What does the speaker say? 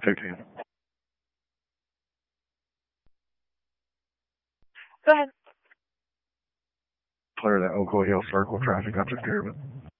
15. Go ahead. Clear that Oakville Hill Circle traffic. I took care of it.